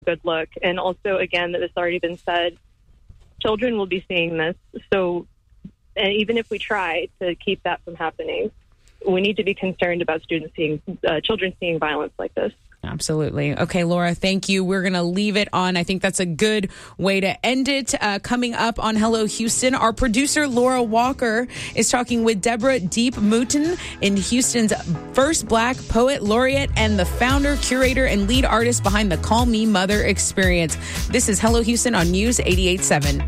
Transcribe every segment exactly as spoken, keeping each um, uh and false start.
good look. And also, again, that it's already been said, children will be seeing this. So, and even if we try to keep that from happening, we need to be concerned about students seeing, uh, children seeing violence like this. Absolutely. Okay, Laura, thank you. We're going to leave it on. I think that's a good way to end it. Uh, coming up on Hello Houston, our producer, Laura Walker, is talking with Deborah Deep Mouton in Houston's first Black Poet Laureate and the founder, curator, and lead artist behind the Call Me Mother experience. This is Hello Houston on News eighty-eight point seven.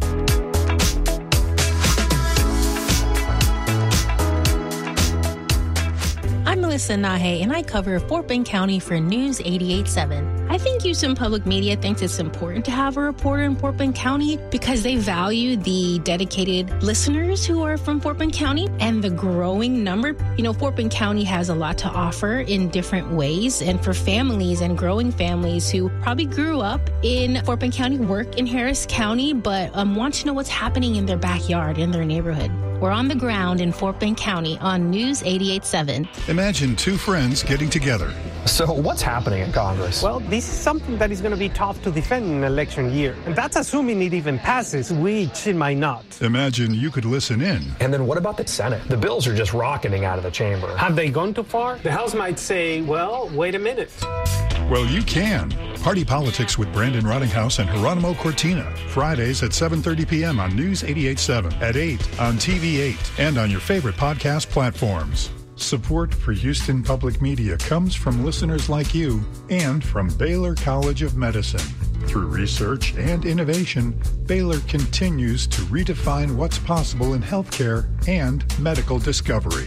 I'm Melissa Nahe, and I cover Fort Bend County for News eighty-eight point seven. I think Houston Public Media thinks it's important to have a reporter in Fort Bend County because they value the dedicated listeners who are from Fort Bend County and the growing number. You know, Fort Bend County has a lot to offer in different ways, and for families and growing families who probably grew up in Fort Bend County, work in Harris County, but um, want to know what's happening in their backyard, in their neighborhood. We're on the ground in Fort Bend County on News eighty-eight point seven. Imagine two friends getting together. So what's happening in Congress? Well, this is something that is going to be tough to defend in an election year. And that's assuming it even passes, which it might not. Imagine you could listen in. And then what about the Senate? The bills are just rocketing out of the chamber. Have they gone too far? The House might say, well, wait a minute. Well, you can. Party Politics with Brandon Rottinghouse and Geronimo Cortina. Fridays at seven thirty p.m. on News eighty-eight point seven, at eight on T V eight, and on your favorite podcast platforms. Support for Houston Public Media comes from listeners like you and from Baylor College of Medicine. Through research and innovation, Baylor continues to redefine what's possible in healthcare and medical discovery.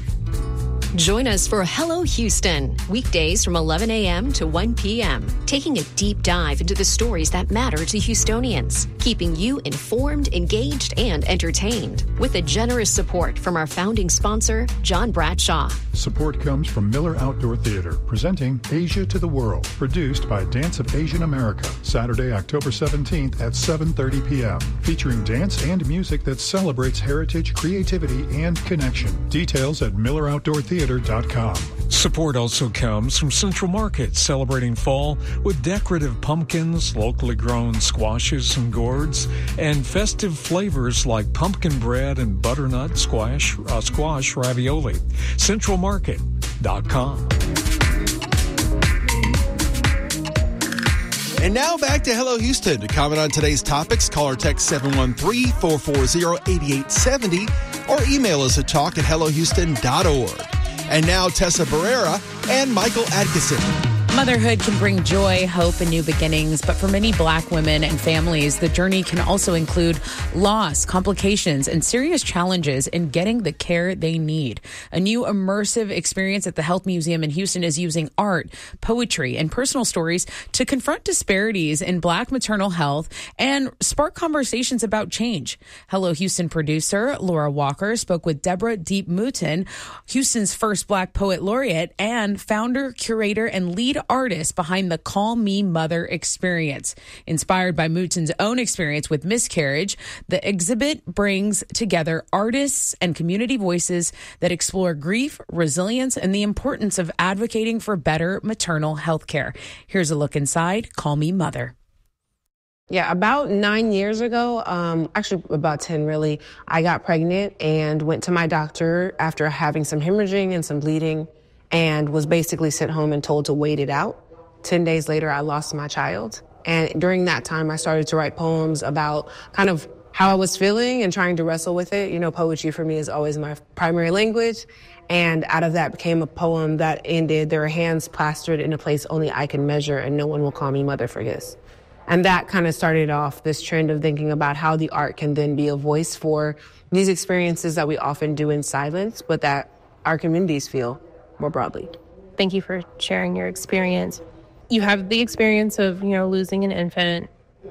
Join us for Hello Houston, weekdays from eleven a.m. to one p.m., taking a deep dive into the stories that matter to Houstonians, keeping you informed, engaged, and entertained, with a generous support from our founding sponsor, John Bradshaw. Support comes from Miller Outdoor Theater, presenting Asia to the World, produced by Dance of Asian America, Saturday, October seventeenth at seven thirty p.m., featuring dance and music that celebrates heritage, creativity, and connection. Details at miller outdoor theater dot com. Support also comes from Central Market, celebrating fall with decorative pumpkins, locally grown squashes and gourds, and festive flavors like pumpkin bread and butternut squash, uh, squash ravioli. central market dot com. And now back to Hello Houston. To comment on today's topics, call or text seven one three, four four zero, eight eight seven zero or email us at talk at hello houston dot org. And now Tessa Barrera and Michael Adkison. Motherhood can bring joy, hope, and new beginnings, but for many Black women and families, the journey can also include loss, complications, and serious challenges in getting the care they need. A new immersive experience at the Health Museum in Houston is using art, poetry, and personal stories to confront disparities in Black maternal health and spark conversations about change. Hello Houston producer Laura Walker spoke with Deborah Deep Mouton, Houston's first Black Poet Laureate and founder, curator, and lead artist behind the Call Me Mother experience. Inspired by Mouton's own experience with miscarriage, the exhibit brings together artists and community voices that explore grief, resilience, and the importance of advocating for better maternal health care. Here's a look inside Call Me Mother. Yeah, about nine years ago, um, actually about ten really, I got pregnant and went to my doctor after having some hemorrhaging and some bleeding, and was basically sent home and told to wait it out. Ten days later, I lost my child. And during that time, I started to write poems about kind of how I was feeling and trying to wrestle with it. You know, poetry for me is always my primary language. And out of that became a poem that ended, "There are hands plastered in a place only I can measure, and no one will call me mother for this." And that kind of started off this trend of thinking about how the art can then be a voice for these experiences that we often do in silence, but that our communities feel more broadly. Thank you for sharing your experience. You have the experience of, you know, losing an infant,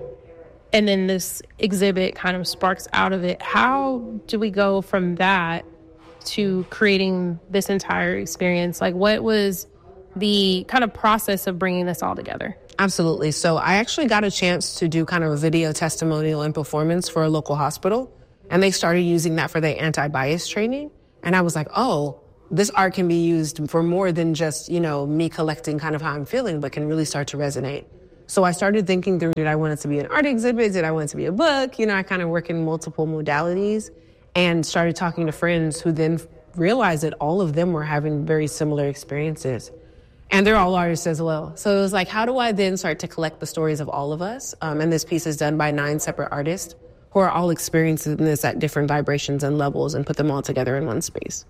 and then this exhibit kind of sparks out of it. How do we go from that to creating this entire experience? Like, what was the kind of process of bringing this all together? Absolutely. So I actually got a chance to do kind of a video testimonial and performance for a local hospital, and they started using that for their anti-bias training. And I was like, oh, this art can be used for more than just, you know, me collecting kind of how I'm feeling, but can really start to resonate. So I started thinking through, did I want it to be an art exhibit? Did I want it to be a book? You know, I kind of work in multiple modalities and started talking to friends who then realized that all of them were having very similar experiences. And they're all artists as well. So it was like, how do I then start to collect the stories of all of us? Um, and this piece is done by nine separate artists who are all experiencing this at different vibrations and levels and put them all together in one space.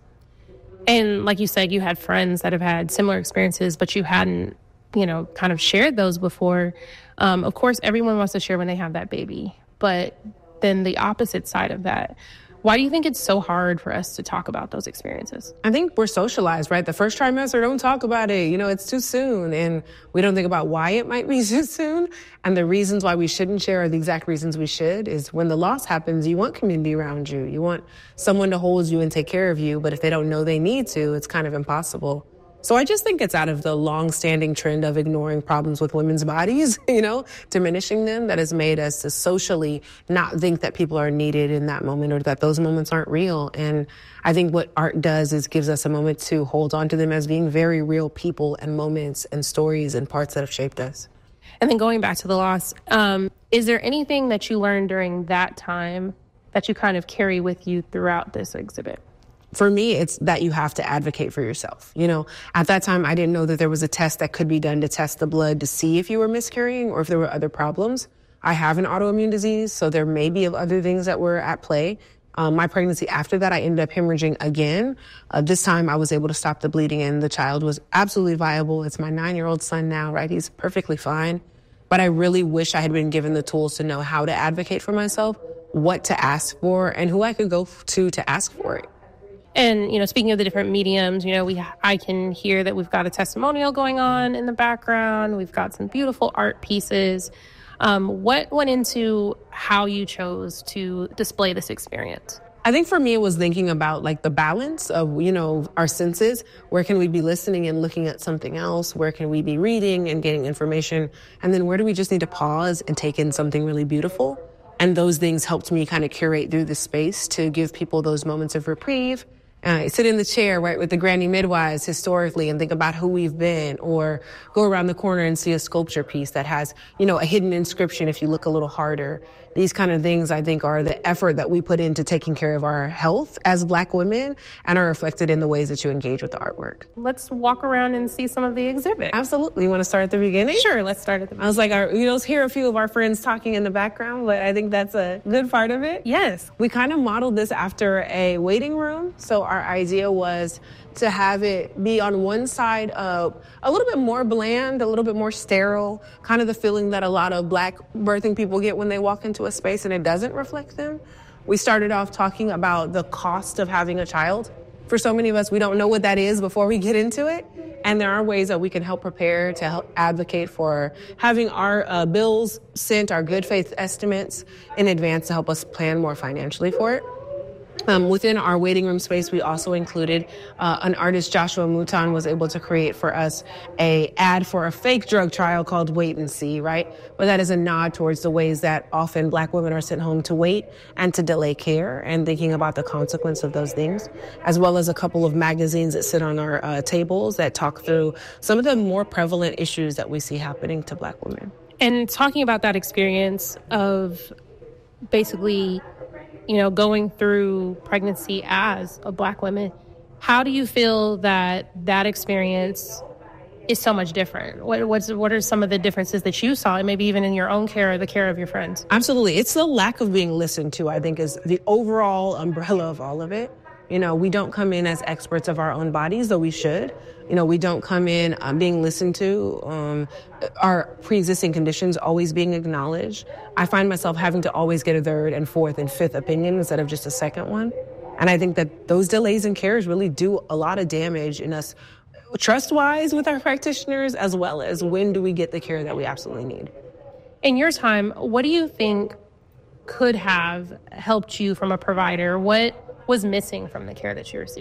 And like you said, you had friends that have had similar experiences, but you hadn't, you know, kind of shared those before. Um, of course, everyone wants to share when they have that baby. But then the opposite side of that, why do you think it's so hard for us to talk about those experiences? I think we're socialized, right? The first trimester, don't talk about it. You know, it's too soon. And we don't think about why it might be too soon. And the reasons why we shouldn't share are the exact reasons we should. Is when the loss happens, you want community around you. You want someone to hold you and take care of you. But if they don't know they need to, it's kind of impossible. So I just think it's out of the long-standing trend of ignoring problems with women's bodies, you know, diminishing them, that has made us to socially not think that people are needed in that moment or that those moments aren't real. And I think what art does is gives us a moment to hold on to them as being very real people and moments and stories and parts that have shaped us. And then going back to the loss, um, is there anything that you learned during that time that you kind of carry with you throughout this exhibit? For me, it's that you have to advocate for yourself. You know, at that time, I didn't know that there was a test that could be done to test the blood to see if you were miscarrying or if there were other problems. I have an autoimmune disease, so there may be other things that were at play. Um, my pregnancy after that, I ended up hemorrhaging again. Uh, this time, I was able to stop the bleeding, and the child was absolutely viable. It's my nine-year-old son now, right? He's perfectly fine. But I really wish I had been given the tools to know how to advocate for myself, what to ask for, and who I could go to to ask for it. And, you know, speaking of the different mediums, you know, we I can hear that we've got a testimonial going on in the background. We've got some beautiful art pieces. Um, what went into how you chose to display this experience? I think for me, it was thinking about like the balance of, you know, our senses. Where can we be listening and looking at something else? Where can we be reading and getting information? And then where do we just need to pause and take in something really beautiful? And those things helped me kind of curate through the space to give people those moments of reprieve. Uh, sit in the chair, right, with the granny midwives historically and think about who we've been, or go around the corner and see a sculpture piece that has, you know, a hidden inscription if you look a little harder. These kind of things, I think, are the effort that we put into taking care of our health as Black women and are reflected in the ways that you engage with the artwork. Let's walk around and see some of the exhibit. Absolutely. You want to start at the beginning? Sure, let's start at the beginning. I was like, our, you know, hear a few of our friends talking in the background, but I think that's a good part of it. Yes. We kind of modeled this after a waiting room. So our idea was to have it be on one side of a little bit more bland, a little bit more sterile, kind of the feeling that a lot of Black birthing people get when they walk into a space and it doesn't reflect them. We started off talking about the cost of having a child. For so many of us, we don't know what that is before we get into it. And there are ways that we can help prepare to help advocate for having our uh, bills sent, our good faith estimates in advance to help us plan more financially for it. Um, within our waiting room space, we also included uh, an artist, Joshua Mouton, was able to create for us a ad for a fake drug trial called Wait and See, right? But that is a nod towards the ways that often Black women are sent home to wait and to delay care and thinking about the consequence of those things, as well as a couple of magazines that sit on our uh, tables that talk through some of the more prevalent issues that we see happening to Black women. And talking about that experience of basically, you know, going through pregnancy as a Black woman, how do you feel that that experience is so much different? What what's, what are some of the differences that you saw, and maybe even in your own care or the care of your friends? Absolutely. It's the lack of being listened to, I think, is the overall umbrella of all of it. You know, we don't come in as experts of our own bodies, though we should. You know, we don't come in um, being listened to, um, our pre-existing conditions always being acknowledged. I find myself having to always get a third and fourth and fifth opinion instead of just a second one. And I think that those delays in cares really do a lot of damage in us trust-wise with our practitioners, as well as when do we get the care that we absolutely need. In your time, what do you think could have helped you from a provider? What was missing from the care that you received?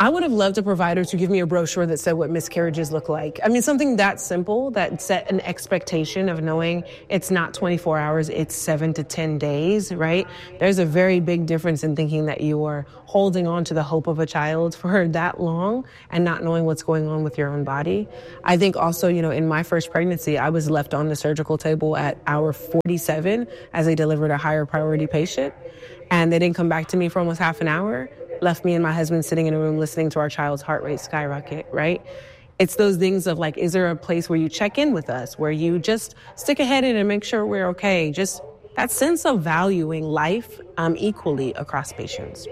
I would have loved a provider to give me a brochure that said what miscarriages look like. I mean, something that simple that set an expectation of knowing it's not twenty-four hours, it's seven to ten days, right? There's a very big difference in thinking that you are holding on to the hope of a child for that long and not knowing what's going on with your own body. I think also, you know, in my first pregnancy, I was left on the surgical table at hour forty-seven as they delivered a higher priority patient. And they didn't come back to me for almost half an hour. Left me and my husband sitting in a room listening to our child's heart rate skyrocket, right? It's those things of like, is there a place where you check in with us, where you just stick a head in and make sure we're okay? Just that sense of valuing life um, equally across patients.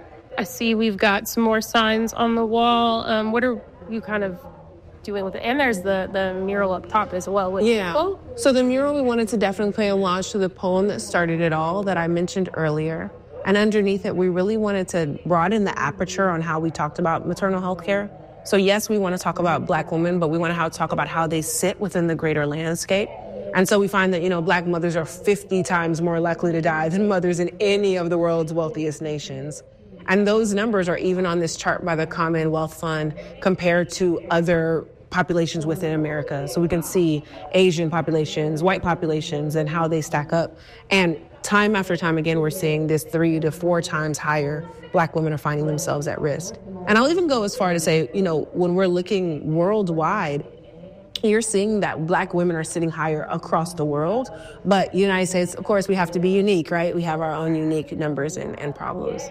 I see we've got some more signs on the wall. Um, what are you kind of doing with it? And there's the, the mural up top as well. With yeah. People. So the mural, we wanted to definitely pay homage to the poem that started it all that I mentioned earlier. And underneath it, we really wanted to broaden the aperture on how we talked about maternal health care. So yes, we want to talk about Black women, but we want to talk about how they sit within the greater landscape. And so we find that, you know, Black mothers are fifty times more likely to die than mothers in any of the world's wealthiest nations. And those numbers are even on this chart by the Commonwealth Fund compared to other populations within America. So we can see Asian populations, white populations, and how they stack up. And time after time again, we're seeing this three to four times higher Black women are finding themselves at risk. And I'll even go as far to say, you know, when we're looking worldwide, you're seeing that Black women are sitting higher across the world. But United States, of course, we have to be unique, right? We have our own unique numbers and, and problems.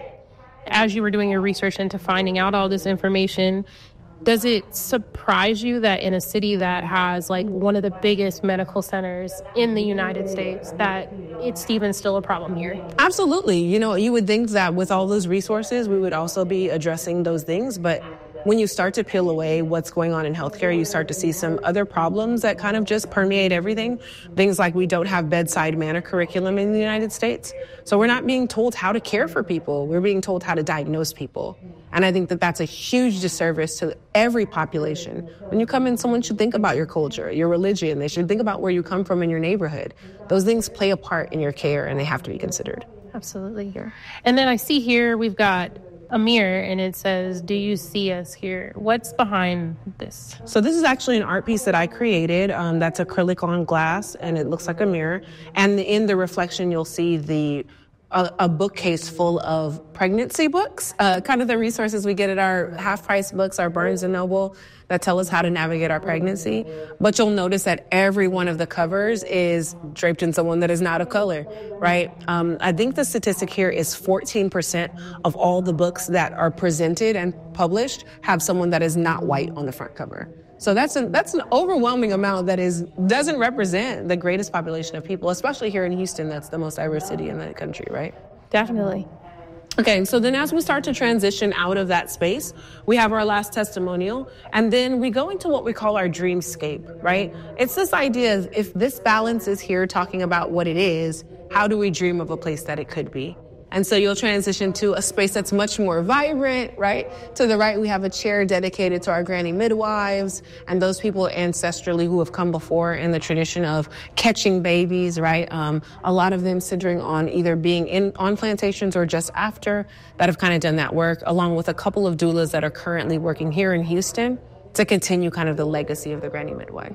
As you were doing your research into finding out all this information, does it surprise you that in a city that has like one of the biggest medical centers in the United States that it's even still a problem here? Absolutely. You know, you would think that with all those resources, we would also be addressing those things. But when you start to peel away what's going on in healthcare, you start to see some other problems that kind of just permeate everything. Things like we don't have bedside manner curriculum in the United States. So we're not being told how to care for people. We're being told how to diagnose people. And I think that that's a huge disservice to every population. When you come in, someone should think about your culture, your religion. They should think about where you come from in your neighborhood. Those things play a part in your care, and they have to be considered. Absolutely. And then I see here we've got a mirror, and it says, "Do you see us here?" What's behind this? So this is actually an art piece that I created. Um, that's acrylic on glass, and it looks like a mirror. And in the reflection, you'll see the a, a bookcase full of pregnancy books, uh, kind of the resources we get at our half-price books, our Barnes and Noble, that tell us how to navigate our pregnancy. But you'll notice that every one of the covers is draped in someone that is not of color, right? Um, I think the statistic here is fourteen percent of all the books that are presented and published have someone that is not white on the front cover. So that's an, that's an overwhelming amount that is doesn't represent the greatest population of people, especially here in Houston. That's the most diverse city in the country, right? Definitely. Okay, so then as we start to transition out of that space, we have our last testimonial, and then we go into what we call our dreamscape, right? It's this idea of if this balance is here talking about what it is, how do we dream of a place that it could be? And so you'll transition to a space that's much more vibrant, right? To the right, we have a chair dedicated to our granny midwives and those people ancestrally who have come before in the tradition of catching babies, right? Um, a lot of them centering on either being in on plantations or just after that have kind of done that work, along with a couple of doulas that are currently working here in Houston to continue kind of the legacy of the granny midwife.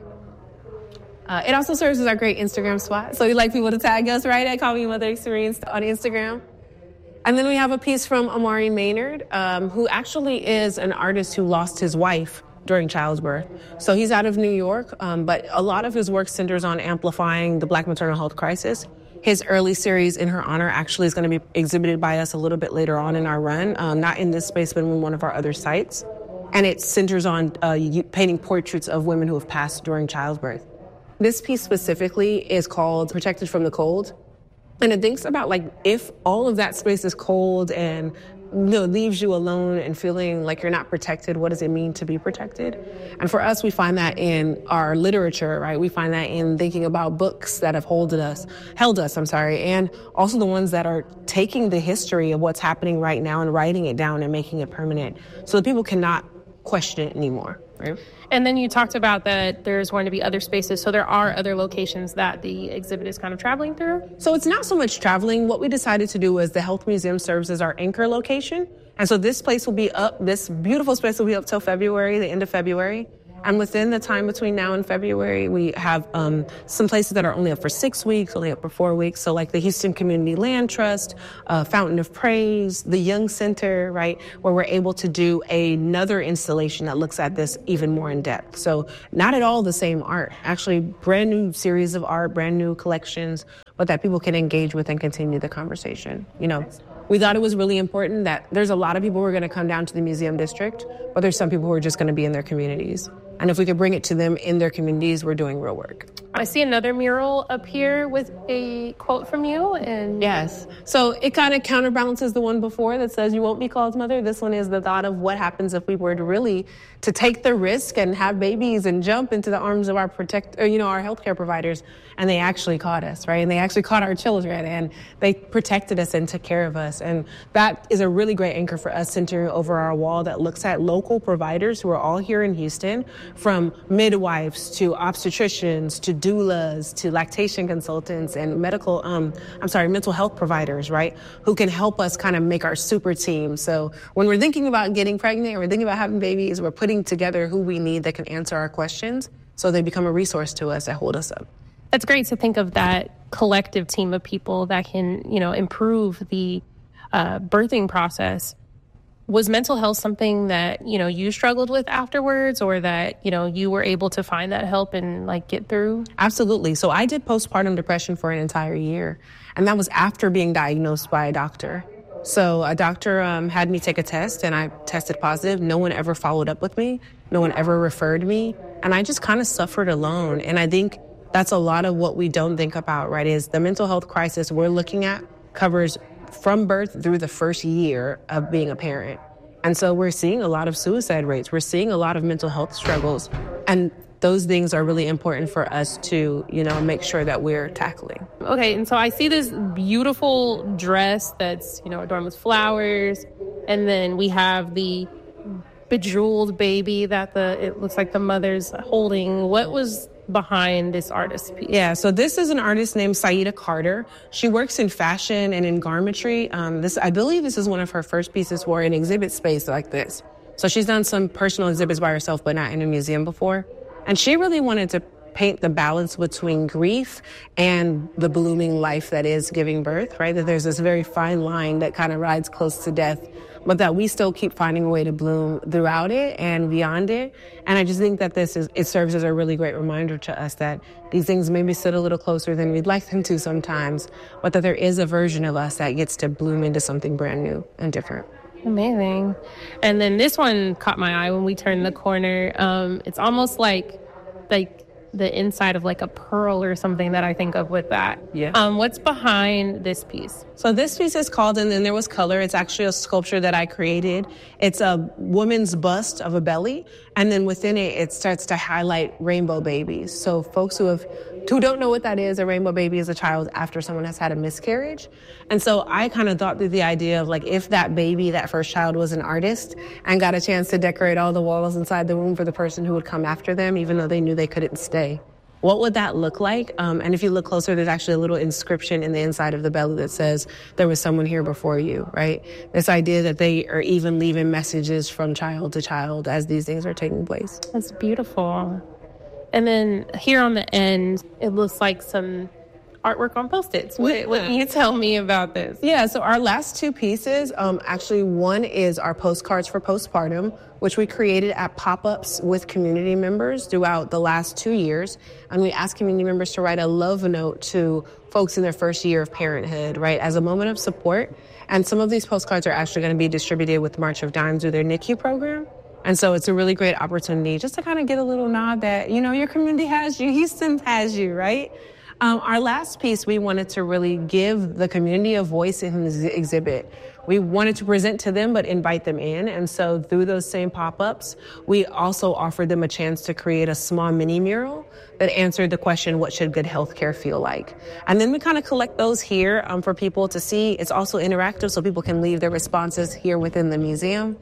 Uh, it also serves as our great Instagram spot. So we like people to tag us, right? At Call Me Mother Experience on Instagram. And then we have a piece from Amari Maynard, um, who actually is an artist who lost his wife during childbirth. So he's out of New York, um, but a lot of his work centers on amplifying the Black maternal health crisis. His early series, In Her Honor, actually is going to be exhibited by us a little bit later on in our run, um, not in this space, but in one of our other sites. And it centers on uh, painting portraits of women who have passed during childbirth. This piece specifically is called Protected from the Cold. And it thinks about, like, if all of that space is cold and, you know, leaves you alone and feeling like you're not protected, what does it mean to be protected? And for us, we find that in our literature, right? We find that in thinking about books that have held us, held us, I'm sorry, and also the ones that are taking the history of what's happening right now and writing it down and making it permanent so that people cannot question it anymore, right? Right. And then you talked about that there's going to be other spaces. So there are other locations that the exhibit is kind of traveling through? So it's not so much traveling. What we decided to do was the Health Museum serves as our anchor location. And so this place will be up, this beautiful space will be up till February, the end of February. And within the time between now and February, we have um, some places that are only up for six weeks, only up for four weeks. So like the Houston Community Land Trust, uh, Fountain of Praise, the Young Center, right, where we're able to do another installation that looks at this even more in depth. So not at all the same art, actually brand new series of art, brand new collections, but that people can engage with and continue the conversation. You know, we thought it was really important that there's a lot of people who are going to come down to the museum district, but there's some people who are just going to be in their communities. And if we could bring it to them in their communities, we're doing real work. I see another mural up here with a quote from you. And yes. So it kind of counterbalances the one before that says you won't be called mother. This one is the thought of what happens if we were to really to take the risk and have babies and jump into the arms of our protect, or, you know, our healthcare providers. And they actually caught us, right? And they actually caught our children and they protected us and took care of us. And that is a really great anchor for us centering over our wall that looks at local providers who are all here in Houston, from midwives to obstetricians to doulas to lactation consultants and medical, um, I'm sorry, mental health providers, right? Who can help us kind of make our super team. So when we're thinking about getting pregnant or we're thinking about having babies, we're putting together who we need that can answer our questions so they become a resource to us that hold us up. It's great to think of that collective team of people that can, you know, improve the uh, birthing process. Was mental health something that, you know, you struggled with afterwards, or that, you know, you were able to find that help and like get through? Absolutely. So I did postpartum depression for an entire year, and that was after being diagnosed by a doctor. So a doctor um, had me take a test, and I tested positive. No one ever followed up with me. No one ever referred me. And I just kind of suffered alone. And I think that's a lot of what we don't think about, right, is the mental health crisis we're looking at covers from birth through the first year of being a parent. And so we're seeing a lot of suicide rates. We're seeing a lot of mental health struggles. And those things are really important for us to, you know, make sure that we're tackling. Okay, and so I see this beautiful dress that's, you know, adorned with flowers. And then we have the bejeweled baby that the it looks like the mother's holding. What was behind this artist piece? Yeah, so this is an artist named Saida Carter. She works in fashion and in garmentry. Um, this, I believe this is one of her first pieces for an exhibit space like this. So she's done some personal exhibits by herself, but not in a museum before. And she really wanted to paint the balance between grief and the blooming life that is giving birth, right? That there's this very fine line that kind of rides close to death, but that we still keep finding a way to bloom throughout it and beyond it. And I just think that this is, it serves as a really great reminder to us that these things maybe sit a little closer than we'd like them to sometimes, but that there is a version of us that gets to bloom into something brand new and different. Amazing. And then this one caught my eye when we turned the corner. Um, it's almost like, like, the inside of like a pearl or something that I think of with that. Yeah. Um, what's behind this piece? So this piece is called And Then There Was Color. It's actually a sculpture that I created. It's a woman's bust of a belly. And then within it, it starts to highlight rainbow babies. So folks who have, who don't know what that is, a rainbow baby is a child after someone has had a miscarriage. And so I kind of thought through the idea of like, if that baby, that first child was an artist and got a chance to decorate all the walls inside the room for the person who would come after them, even though they knew they couldn't stay, what would that look like? Um, and if you look closer, there's actually a little inscription in the inside of the belly that says, there was someone here before you, right? This idea that they are even leaving messages from child to child as these things are taking place. That's beautiful. And then here on the end, it looks like some artwork on Post-its. What, what can you tell me about this? Yeah, so our last two pieces, um, actually one is our postcards for postpartum, which we created at pop-ups with community members throughout the last two years. And we asked community members to write a love note to folks in their first year of parenthood, right, as a moment of support. And some of these postcards are actually going to be distributed with March of Dimes through their N I C U program. And so it's a really great opportunity just to kind of get a little nod that, you know, your community has you, Houston has you, right? Um, our last piece, we wanted to really give the community a voice in this exhibit. We wanted to present to them, but invite them in. And so through those same pop-ups, we also offered them a chance to create a small mini mural that answered the question, what should good healthcare feel like? And then we kind of collect those here um, for people to see. It's also interactive, so people can leave their responses here within the museum.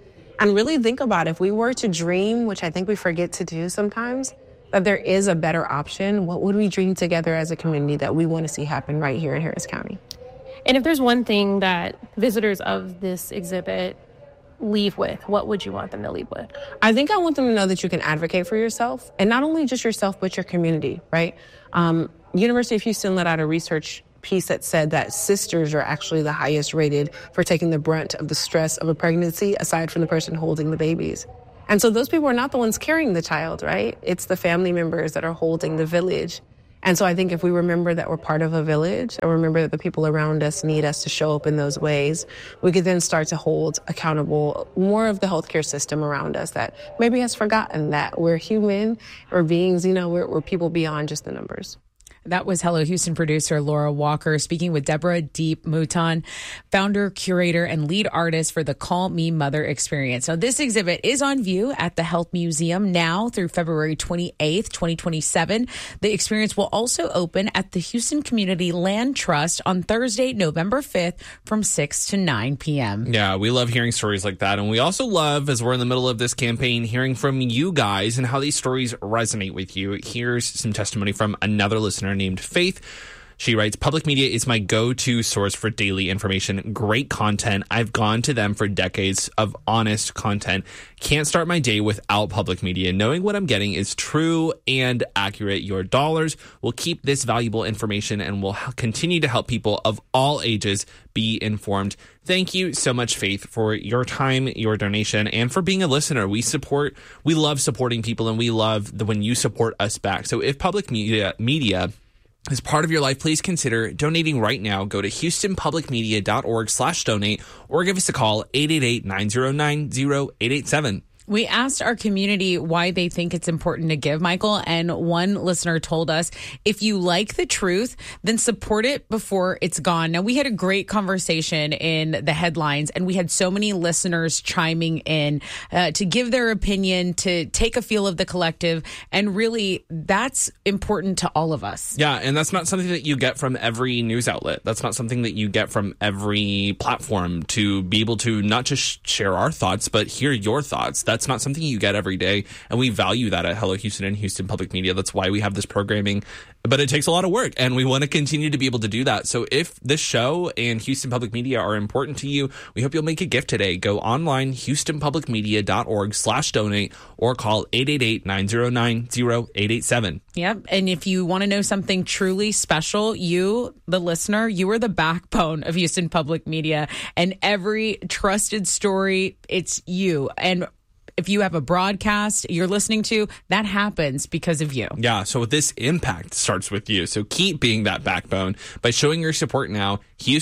and really think about if we were to dream, which I think we forget to do sometimes, that there is a better option. What would we dream together as a community that we want to see happen right here in Harris County? And if there's one thing that visitors of this exhibit leave with, what would you want them to leave with? I think I want them to know that you can advocate for yourself, and not only just yourself, but your community, right? Um, University of Houston let out a research piece that said that sisters are actually the highest rated for taking the brunt of the stress of a pregnancy, aside from the person holding the babies. And so those people are not the ones carrying the child, right? It's the family members that are holding the village. And so I think if we remember that we're part of a village, and remember that the people around us need us to show up in those ways, we could then start to hold accountable more of the healthcare system around us that maybe has forgotten that we're human, we're beings, you know, we're, we're people beyond just the numbers. That was Hello Houston producer Laura Walker speaking with Deborah Deep Mouton, founder, curator, and lead artist for the Call Me Mother experience. Now, this exhibit is on view at the Health Museum now through February twenty-eighth, twenty twenty-seven. The experience will also open at the Houston Community Land Trust on Thursday, November fifth from six to nine p.m. Yeah, we love hearing stories like that. And we also love, as we're in the middle of this campaign, hearing from you guys and how these stories resonate with you. Here's some testimony from another listener named Faith. She writes, public media is my go-to source for daily information. Great content. I've gone to them for decades of honest content. Can't start my day without public media. Knowing what I'm getting is true and accurate. Your dollars will keep this valuable information and will continue to help people of all ages be informed. Thank you so much, Faith, for your time, your donation, and for being a listener. We support, we love supporting people, and we love the when you support us back. So if public media media as part of your life, please consider donating right now. Go to houstonpublicmedia.org slash donate or give us a call, eight eight eight, nine zero nine, zero eight eight seven. We asked our community why they think it's important to give, Michael, and one listener told us, if you like the truth, then support it before it's gone. Now, we had a great conversation in the headlines, and we had so many listeners chiming in uh, to give their opinion, to take a feel of the collective, and really, that's important to all of us. Yeah, and that's not something that you get from every news outlet. That's not something that you get from every platform, to be able to not just share our thoughts, but hear your thoughts. That's not something you get every day, and we value that at Hello Houston and Houston Public Media. That's why we have this programming, but it takes a lot of work, and we want to continue to be able to do that. So if this show and Houston Public Media are important to you, we hope you'll make a gift today. Go online, houstonpublicmedia.org slash donate, or call eight eight eight, nine zero nine, zero eight eight seven. Yep. And if you want to know something truly special, you, the listener, you are the backbone of Houston Public Media, and every trusted story, it's you. And if you have a broadcast you're listening to, that happens because of you. Yeah, so this impact starts with you. So keep being that backbone by showing your support now.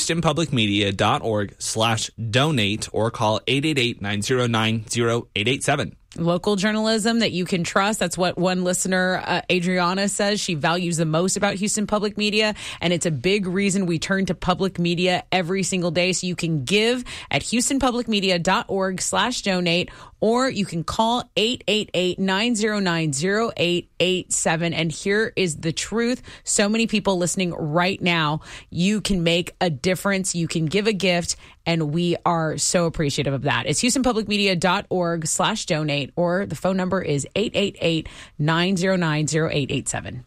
houstonpublicmedia.org slash donate or call eight eight eight, nine zero nine, zero eight eight seven. Local journalism that you can trust. That's what one listener, uh, Adriana, says she values the most about Houston Public Media. And it's a big reason we turn to public media every single day. So you can give at houstonpublicmedia.org slash donate, or you can call eight eight eight, nine zero nine, zero eight eight seven. And here is the truth. So many people listening right now. You can make a difference. You can give a gift. And we are so appreciative of that. It's houstonpublicmedia.org slash donate, or the phone number is eight eight eight, nine zero nine, zero eight eight seven.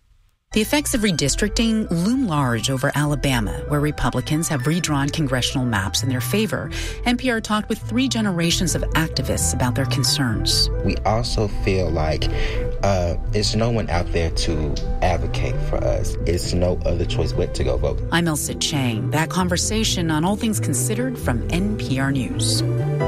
The effects of redistricting loom large over Alabama, where Republicans have redrawn congressional maps in their favor. N P R talked with three generations of activists about their concerns. We also feel like uh, there's no one out there to advocate for us. It's no other choice but to go vote. I'm Elsa Chang. That conversation on All Things Considered from N P R News.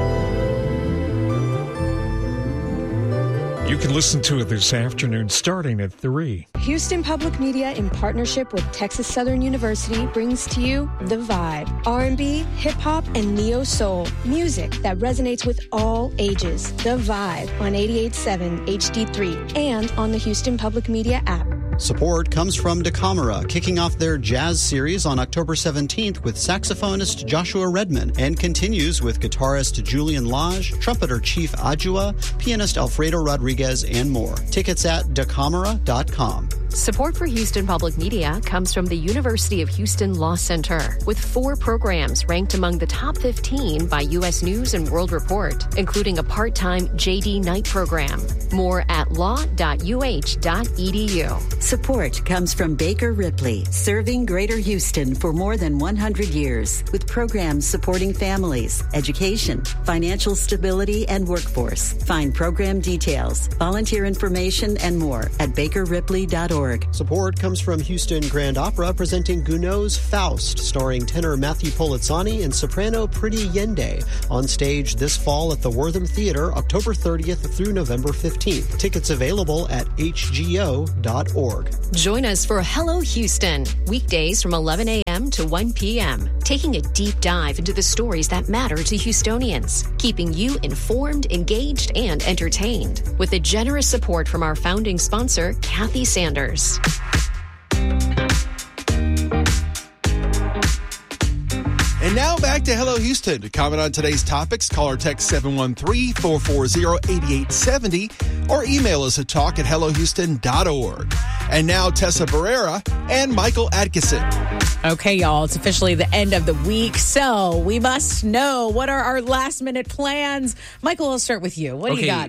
You can listen to it this afternoon starting at three. Houston Public Media, in partnership with Texas Southern University, brings to you The Vibe. R and B, hip-hop, and neo-soul. Music that resonates with all ages. The Vibe on eighty-eight point seven H D three and on the Houston Public Media app. Support comes from DeCamara, kicking off their jazz series on October seventeenth with saxophonist Joshua Redman, and continues with guitarist Julian Lage, trumpeter Chief Adjua, pianist Alfredo Rodriguez, and more. Tickets at decamara dot com. Support for Houston Public Media comes from the University of Houston Law Center, with four programs ranked among the top fifteen by U S News and World Report, including a part-time J D night program. More at law dot u h dot e d u. Support comes from Baker Ripley, serving Greater Houston for more than one hundred years, with programs supporting families, education, financial stability, and workforce. Find program details, volunteer information, and more at baker ripley dot org. Support comes from Houston Grand Opera, presenting Gounod's Faust, starring tenor Matthew Polizzani and soprano Pretty Yende, on stage this fall at the Wortham Theater, October thirtieth through November fifteenth. Tickets available at h g o dot org. Join us for Hello Houston, weekdays from eleven a.m. to one p.m., taking a deep dive into the stories that matter to Houstonians, keeping you informed, engaged, and entertained, with the generous support from our founding sponsor, Kathy Sanders. And now back to Hello Houston. To comment on today's topics, call or text seven one three, four four zero, eight eight seven zero or email us at talk at hello houston dot org. And now Tessa Barrera and Michael Atkinson. Okay, y'all, it's officially the end of the week, so we must know, what are our last minute plans? Michael, I'll start with you. What do okay. you got?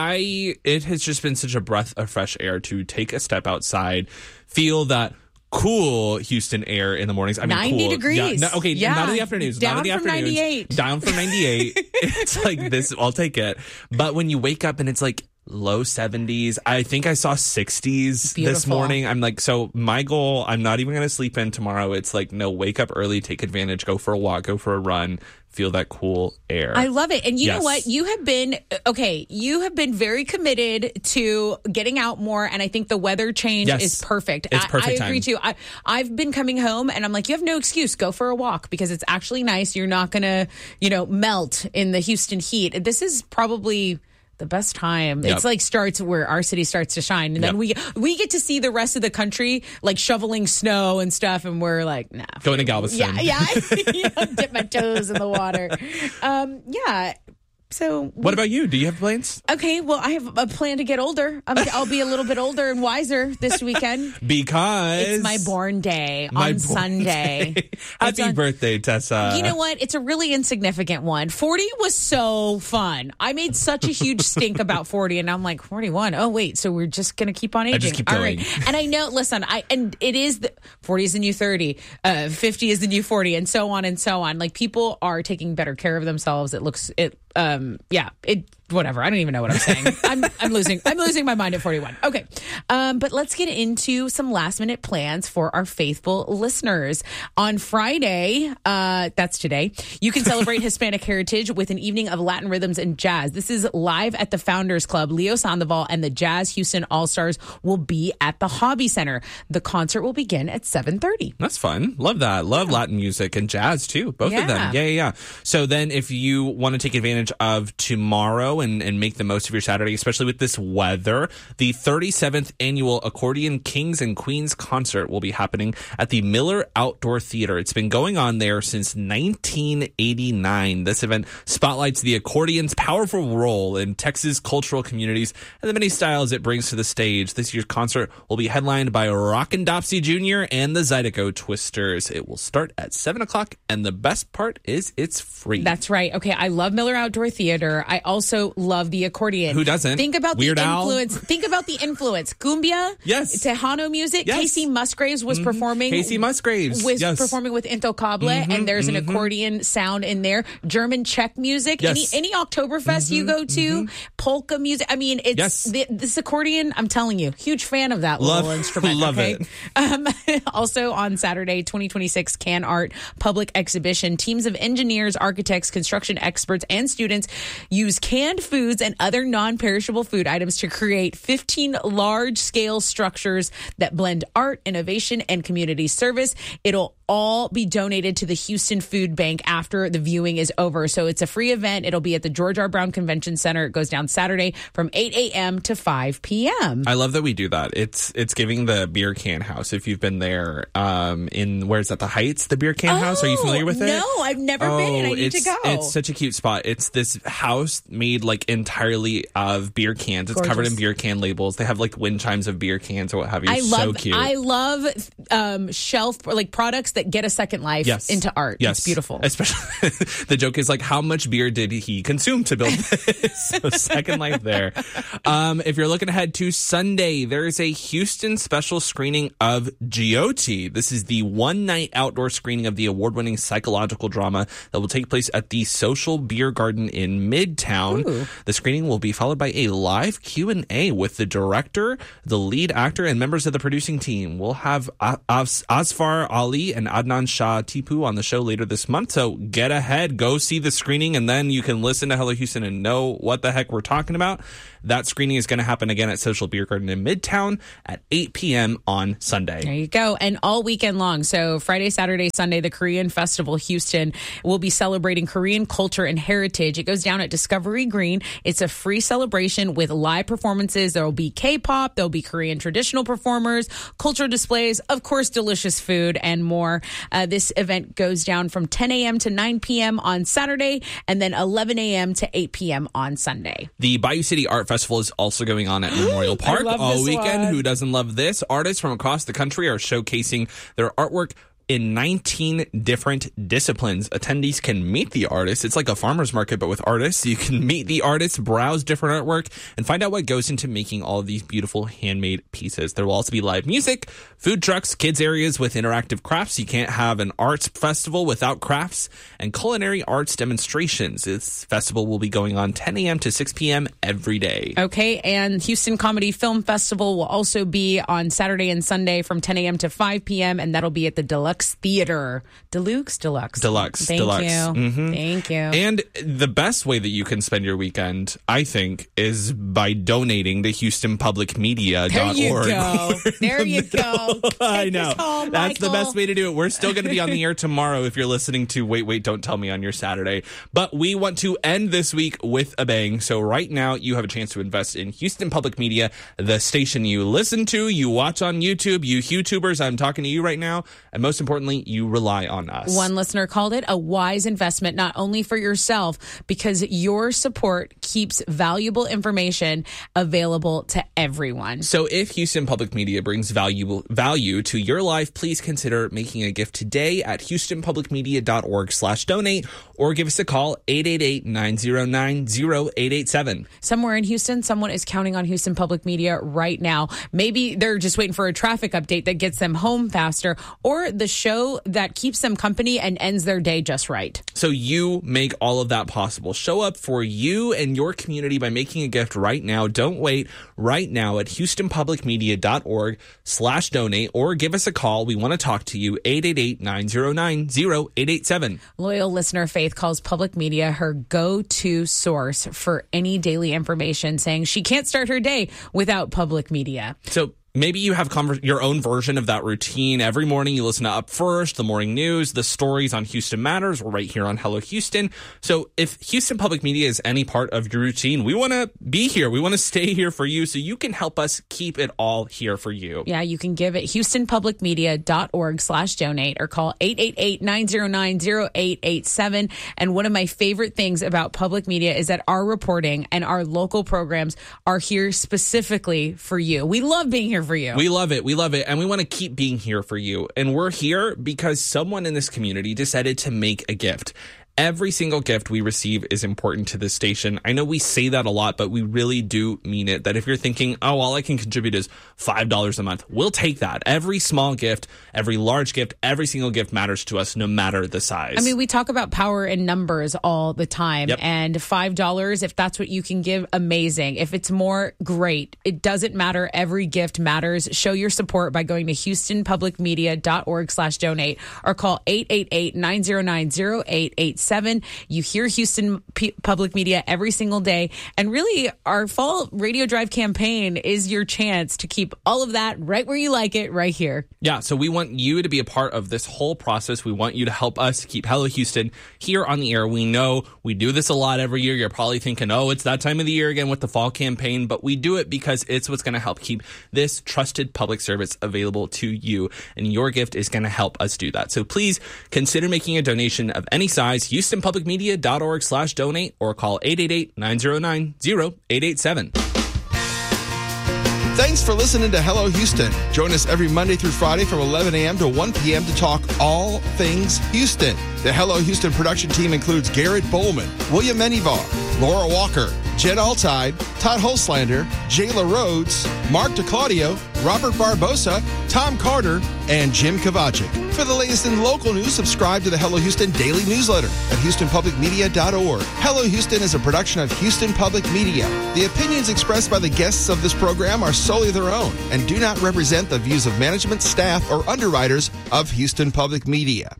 I, it has just been such a breath of fresh air to take a step outside, feel that cool Houston air in the mornings. I mean, ninety cool. degrees. Yeah, no, okay, yeah. not in the afternoons. Down not in the from afternoons. ninety-eight. Down from ninety-eight. It's like this, I'll take it. But when you wake up and it's like low seventies, I think I saw sixties Beautiful. This morning. I'm like, so my goal, I'm not even going to sleep in tomorrow. It's like, no, wake up early, take advantage, go for a walk, go for a run. Feel that cool air. I love it. And you yes. know what? You have been, okay, you have been very committed to getting out more. And I think the weather change yes. is perfect. It's perfect I, I agree time. too. I, I've been coming home and I'm like, you have no excuse. Go for a walk because it's actually nice. You're not going to, you know, melt in the Houston heat. This is probably the best time. Yep. It's like starts where our city starts to shine. And then we we get to see the rest of the country like shoveling snow and stuff. And we're like, nah. Going to Galveston. Yeah, yeah. You know, dip my toes in the water. Um, yeah. So, what about you? Do you have plans? Okay, well, I have a plan to get older. I'm, I'll be a little bit older and wiser this weekend. Because it's my born day my on born Sunday. Day. Happy on, birthday, Tessa. You know what? It's a really insignificant one. forty was so fun. I made such a huge stink about forty, and I'm like, forty-one. Oh, wait, so we're just going to keep on aging. I just keep All going. right. And I know, listen, I and it is, the, forty is the new thirty, uh, fifty is the new forty, and so on and so on. Like, people are taking better care of themselves. It looks, it, um, yeah, it, whatever. I don't even know what I'm saying. I'm, I'm losing, I'm losing my mind at forty-one. Okay. Um, but let's get into some last minute plans for our faithful listeners. On Friday, uh, that's today, you can celebrate Hispanic heritage with an evening of Latin rhythms and jazz. This is live at the Founders Club. Leo Sandoval and the Jazz Houston All-Stars will be at the Hobby Center. The concert will begin at seven thirty. That's fun. Love that. Love yeah. Latin music and jazz too. Both yeah. of them. Yeah, yeah, yeah. So then if you want to take advantage of tomorrow and, and make the most of your Saturday, especially with this weather, the thirty-seventh annual Accordion Kings and Queens concert will be happening at the Miller Outdoor Theater. It's been going on there since nineteen eighty-nine. This event spotlights the accordion's powerful role in Texas cultural communities and the many styles it brings to the stage. This year's concert will be headlined by Rockin' Dopsy Junior and the Zydeco Twisters. It will start at seven o'clock, and the best part is it's free. That's right. Okay, I love Miller Outdoor Theater. I also love the accordion. Who doesn't? Think about Weird the Al. influence. Think about the influence. Cumbia. Yes. Tejano music. Yes. Casey Musgraves was mm-hmm. performing. Casey Musgraves was yes. performing with Intocable, mm-hmm, and there's mm-hmm. an accordion sound in there. German Czech music. Yes. Any any Oktoberfest mm-hmm, you go to, mm-hmm. polka music. I mean, it's yes. the, this accordion. I'm telling you, huge fan of that love, little instrument. Love okay? it. Um, also on Saturday, twenty twenty-six Can Art Public Exhibition. Teams of engineers, architects, construction experts, and students use canned foods and other non-perishable food items to create fifteen large-scale structures that blend art, innovation, and community service. It'll all be donated to the Houston Food Bank after the viewing is over. So it's a free event. It'll be at the George R. Brown Convention Center. It goes down Saturday from eight a.m. to five p.m. I love that we do that. It's it's giving the beer can house. If you've been there, um, in where's that? The Heights, the beer can oh, house. Are you familiar with it? No, I've never oh, been. I need it's, to go. It's such a cute spot. It's this house made like entirely of beer cans. It's Gorgeous. covered in beer can labels. They have like wind chimes of beer cans or what have you. I so love. cute. I love um, shelf like products that get a second life yes. into art. Yes. It's beautiful. Especially the joke is like, how much beer did he consume to build this? So second life there. Um, if you're looking ahead to Sunday, there is a Houston special screening of Giotti. This is the one night outdoor screening of the award-winning psychological drama that will take place at the Social Beer Garden in Midtown. Ooh. The screening will be followed by a live Q and A with the director, the lead actor, and members of the producing team. We'll have As- Asfar Ali and Adnan Shah Tipu on the show later this month. So get ahead, go see the screening, and then you can listen to Hello Houston and know what the heck we're talking about. That screening is going to happen again at Social Beer Garden in Midtown at eight p.m. on Sunday. There you go. And all weekend long. So Friday, Saturday, Sunday, the Korean Festival Houston will be celebrating Korean culture and heritage. It goes down at Discovery Green. It's a free celebration with live performances. There will be K-pop. There'll be Korean traditional performers, cultural displays, of course, delicious food and more. Uh, this event goes down from ten a.m. to nine p.m. on Saturday and then eleven a.m. to eight p.m. on Sunday. The Bayou City Art Festival is also going on at Memorial Park all weekend. One. Who doesn't love this? Artists from across the country are showcasing their artwork in nineteen different disciplines. Attendees can meet the artists. It's like a farmer's market, but with artists. You can meet the artists, browse different artwork, and find out what goes into making all of these beautiful handmade pieces. There will also be live music, food trucks, kids areas with interactive crafts. You can't have an arts festival without crafts, and culinary arts demonstrations. This festival will be going on ten a.m. to six p.m. every day. Okay, and Houston Comedy Film Festival will also be on Saturday and Sunday from ten a.m. to five p.m., and that'll be at the Deluxe Theater. Deluxe? Deluxe. Deluxe. Thank Deluxe. you. Mm-hmm. Thank you. And the best way that you can spend your weekend, I think, is by donating to Houston Public Media dot org. There you go. There you go. I know. Home, That's Michael. the best way to do it. We're still going to be on the air tomorrow if you're listening to Wait, Wait, Don't Tell Me on your Saturday. But we want to end this week with a bang. So right now, you have a chance to invest in Houston Public Media, the station you listen to, you watch on YouTube, you YouTubers, I'm talking to you right now. And most importantly, you rely on us. One listener called it a wise investment, not only for yourself, because your support keeps valuable information available to everyone. So if Houston Public Media brings valuable value to your life, please consider making a gift today at houston public media dot org slash donate or give us a call eight eight eight, nine zero nine, zero eight eight seven. Somewhere in Houston, someone is counting on Houston Public Media right now. Maybe they're just waiting for a traffic update that gets them home faster, or the show that keeps them company and ends their day just right. So you make all of that possible. Show up for you and your community by making a gift right now. Don't wait. Right now at houston public media dot org slash donate or give us a call. We want to talk to you. eight eight eight, nine zero nine, zero eight eight seven. Loyal listener Faith calls Public Media her go-to source for any daily information, saying she can't start her day without Public Media. So maybe you have conver- your own version of that routine. Every morning you listen to Up First, the morning news, the stories on Houston Matters. We're right here on Hello Houston. So if Houston Public Media is any part of your routine, we want to be here. We want to stay here for you so you can help us keep it all here for you. Yeah, you can give at houston public media dot org slash donate or call eight eight eight, nine zero nine, zero eight eight seven. And one of my favorite things about Public Media is that our reporting and our local programs are here specifically for you. We love being here for you. We love it. We love it. And we want to keep being here for you. And we're here because someone in this community decided to make a gift. Every single gift we receive is important to this station. I know we say that a lot, but we really do mean it. That if you're thinking, oh, all I can contribute is five dollars a month, we'll take that. Every small gift, every large gift, every single gift matters to us, no matter the size. I mean, we talk about power in numbers all the time. Yep. And five dollars, if that's what you can give, amazing. If it's more, great. It doesn't matter. Every gift matters. Show your support by going to houston public media dot org slash donate or call eight eight eight, nine zero nine, zero eight eight seven. You hear Houston P- Public Media every single day. And really, our fall radio drive campaign is your chance to keep all of that right where you like it, right here. Yeah, so we want you to be a part of this whole process. We want you to help us keep Hello Houston here on the air. We know we do this a lot every year. You're probably thinking, oh, it's that time of the year again with the fall campaign. But we do it because it's what's going to help keep this trusted public service available to you. And your gift is going to help us do that. So please consider making a donation of any size. Houston Public Media dot org slash donate or call eight eight eight, nine zero nine, zero eight eight seven. Thanks for listening to Hello Houston. Join us every Monday through Friday from eleven a.m. to one p.m. to talk all things Houston. The Hello Houston production team includes Garrett Bowman, William Menivar, Laura Walker, Jen Altide, Todd Holslander, Jayla Rhodes, Mark DeClaudio, Robert Barbosa, Tom Carter, and Jim Kovacic. For the latest in local news, subscribe to the Hello Houston daily newsletter at Houston Public Media dot org. Hello Houston is a production of Houston Public Media. The opinions expressed by the guests of this program are solely their own and do not represent the views of management, staff, or underwriters of Houston Public Media.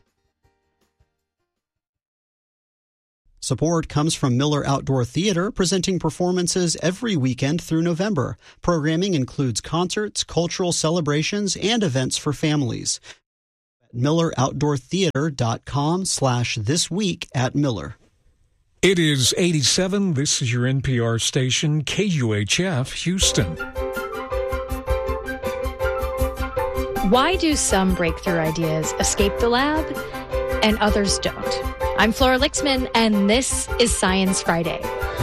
Support comes from Miller Outdoor Theater, presenting performances every weekend through November. Programming includes concerts, cultural celebrations, and events for families. Miller Outdoor Theater dot com slash this week at Miller. It is eighty-seven. This is your N P R station, K U H F, Houston. Why do some breakthrough ideas escape the lab and others don't? I'm Flora Lixman, and this is Science Friday.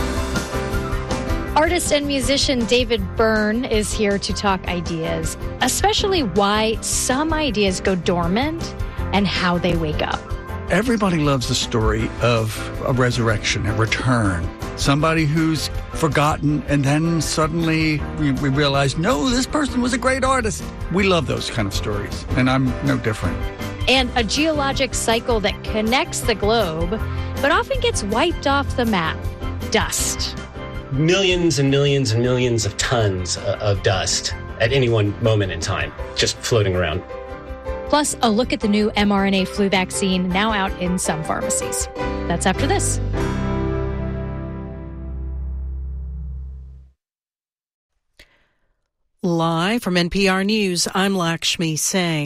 Artist and musician David Byrne is here to talk ideas, especially why some ideas go dormant and how they wake up. Everybody loves the story of a resurrection, a return. Somebody who's forgotten, and then suddenly we, we realize, no, this person was a great artist. We love those kind of stories, and I'm no different. And a geologic cycle that connects the globe, but often gets wiped off the map. Dust. Millions and millions and millions of tons of dust at any one moment in time, just floating around. Plus, a look at the new mRNA flu vaccine now out in some pharmacies. That's after this. Live from N P R News, I'm Lakshmi Singh.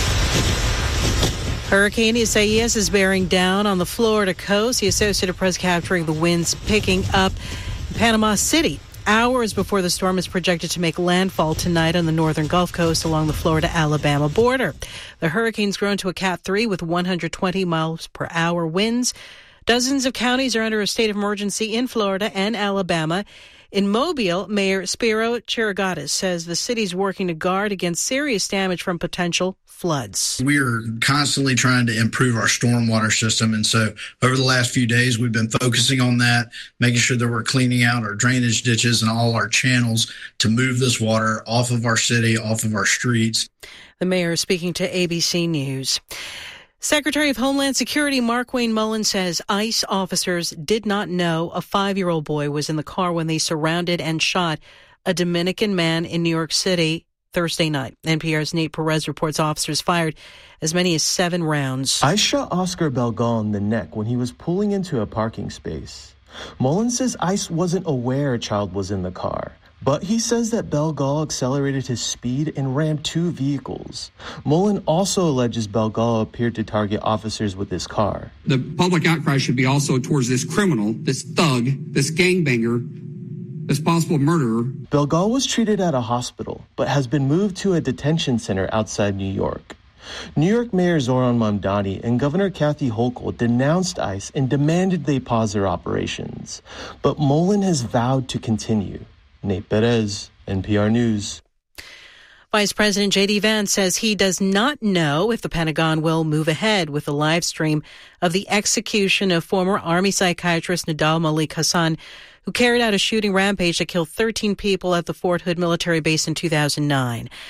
Hurricane Isaias is bearing down on the Florida coast. The Associated Press capturing the winds picking up in Panama City. Hours before the storm is projected to make landfall tonight on the northern Gulf Coast along the Florida-Alabama border. The hurricane's grown to a Cat three with one hundred twenty miles per hour winds. Dozens of counties are under a state of emergency in Florida and Alabama. In Mobile, Mayor Spiro Chirigatis says the city's working to guard against serious damage from potential floods. We are constantly trying to improve our stormwater system. And so over the last few days, we've been focusing on that, making sure that we're cleaning out our drainage ditches and all our channels to move this water off of our city, off of our streets. The mayor is speaking to A B C News. Secretary of Homeland Security Mark Wayne Mullen says ICE officers did not know a five-year-old boy was in the car when they surrounded and shot a Dominican man in New York City Thursday night. N P R's Nate Perez reports officers fired as many as seven rounds. ICE shot Oscar Belgal in the neck when he was pulling into a parking space. Mullen says ICE wasn't aware a child was in the car. But he says that Belgal accelerated his speed and rammed two vehicles. Mullen also alleges Belgal appeared to target officers with his car. The public outcry should be also towards this criminal, this thug, this gangbanger, this possible murderer. Belgal was treated at a hospital, but has been moved to a detention center outside New York. New York Mayor Zoran Mamdani and Governor Kathy Hochul denounced ICE and demanded they pause their operations. But Mullen has vowed to continue. Nate Perez, N P R News. Vice President J D. Vance says he does not know if the Pentagon will move ahead with the live stream of the execution of former Army psychiatrist Nidal Malik Hassan, who carried out a shooting rampage that killed thirteen people at the Fort Hood military base in two thousand nine.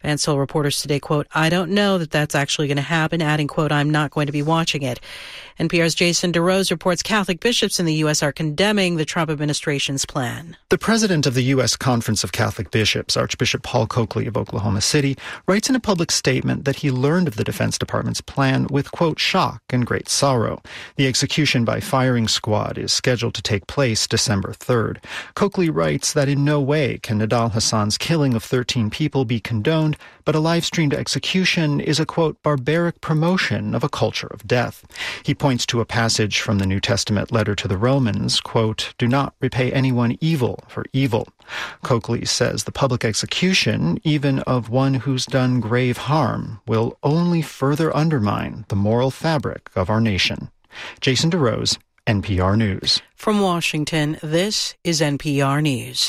Vance told reporters today, quote, I don't know that that's actually going to happen, adding, quote, I'm not going to be watching it. N P R's Jason DeRose reports Catholic bishops in the U S are condemning the Trump administration's plan. The president of the U S Conference of Catholic Bishops, Archbishop Paul Coakley of Oklahoma City, writes in a public statement that he learned of the Defense Department's plan with, quote, shock and great sorrow. The execution by firing squad is scheduled to take place December third. Coakley writes that in no way can Nidal Hassan's killing of thirteen people be condoned, but a live-streamed execution is a, quote, barbaric promotion of a culture of death. He points to a passage from the New Testament letter to the Romans, quote, do not repay anyone evil for evil. Coakley says the public execution, even of one who's done grave harm, will only further undermine the moral fabric of our nation. Jason DeRose, N P R News. From Washington, this is N P R News.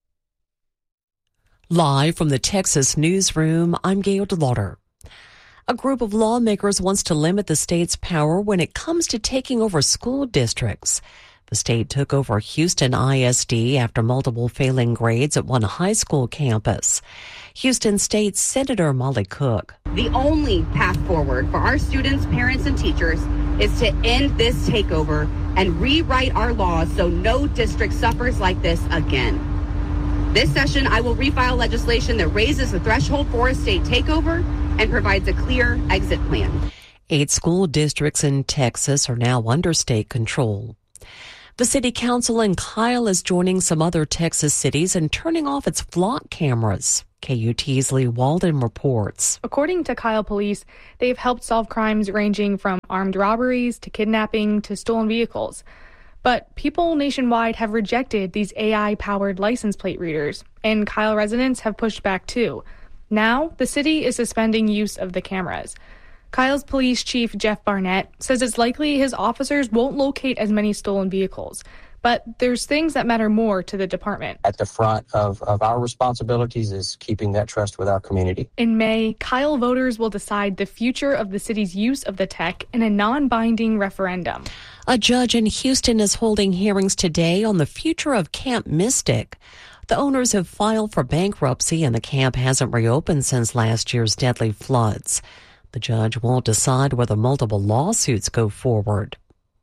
Live from the Texas newsroom, I'm Gail DeLauder. A group of lawmakers wants to limit the state's power when it comes to taking over school districts. The state took over Houston I S D after multiple failing grades at one high school campus. Houston State Senator Molly Cook. The only path forward for our students, parents, and teachers is to end this takeover and rewrite our laws so no district suffers like this again. This session, I will refile legislation that raises the threshold for a state takeover and provides a clear exit plan. Eight school districts in Texas are now under state control. The city council in Kyle is joining some other Texas cities in turning off its flock cameras. K U T's Lee Walden reports. According to Kyle police, they've helped solve crimes ranging from armed robberies to kidnapping to stolen vehicles. But people nationwide have rejected these A I-powered license plate readers, and Kyle residents have pushed back too. Now, the city is suspending use of the cameras. Kyle's police chief, Jeff Barnett, says it's likely his officers won't locate as many stolen vehicles. But there's things that matter more to the department. At the front of, of our responsibilities is keeping that trust with our community. In May, Kyle voters will decide the future of the city's use of the tech in a non-binding referendum. A judge in Houston is holding hearings today on the future of Camp Mystic. The owners have filed for bankruptcy and the camp hasn't reopened since last year's deadly floods. The judge won't decide whether multiple lawsuits go forward.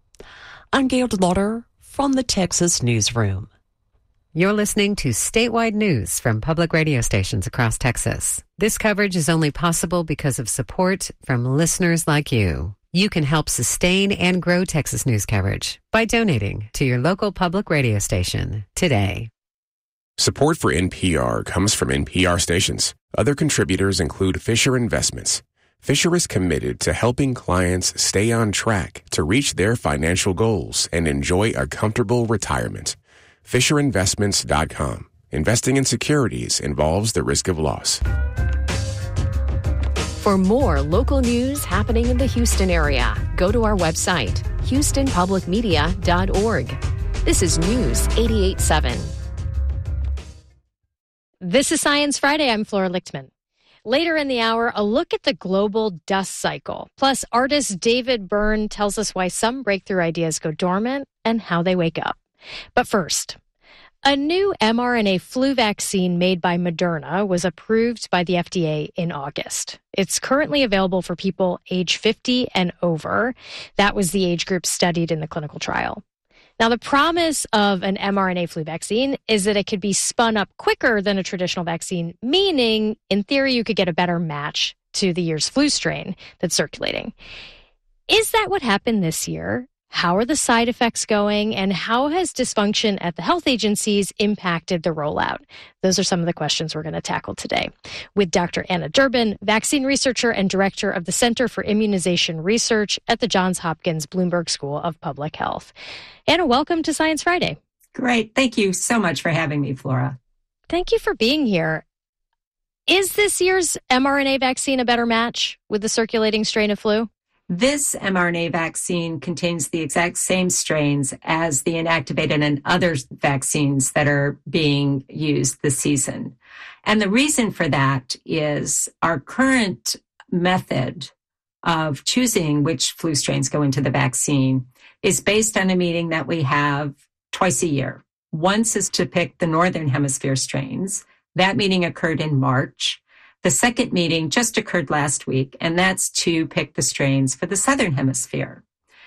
I'm Gail DeLauder from the Texas newsroom. You're listening to statewide news from public radio stations across Texas. This coverage is only possible because of support from listeners like you. You can help sustain and grow Texas news coverage by donating to your local public radio station today. Support for N P R comes from N P R stations. Other contributors include Fisher Investments. Fisher is committed to helping clients stay on track to reach their financial goals and enjoy a comfortable retirement. Fisher Investments dot com. Investing in securities involves the risk of loss. For more local news happening in the Houston area, go to our website, houston public media dot org. This is News eighty-eight point seven. This is Science Friday. I'm Flora Lichtman. Later in the hour, a look at the global dust cycle. Plus, artist David Byrne tells us why some breakthrough ideas go dormant and how they wake up. But first, a new mRNA flu vaccine made by Moderna was approved by the F D A in August. It's currently available for people age fifty and over. That was the age group studied in the clinical trial. Now, the promise of an mRNA flu vaccine is that it could be spun up quicker than a traditional vaccine, meaning, in theory, you could get a better match to the year's flu strain that's circulating. Is that what happened this year? How are the side effects going? And how has dysfunction at the health agencies impacted the rollout? Those are some of the questions we're going to tackle today with Doctor Anna Durbin, vaccine researcher and director of the Center for Immunization Research at the Johns Hopkins Bloomberg School of Public Health. Anna, welcome to Science Friday. Great. Thank you so much for having me, Flora. Thank you for being here. Is this year's mRNA vaccine a better match with the circulating strain of flu? This mRNA vaccine contains the exact same strains as the inactivated and other vaccines that are being used this season. And the reason for that is our current method of choosing which flu strains go into the vaccine is based on a meeting that we have twice a year. Once is to pick the Northern Hemisphere strains. That meeting occurred in March. The second meeting just occurred last week, and that's to pick the strains for the Southern Hemisphere.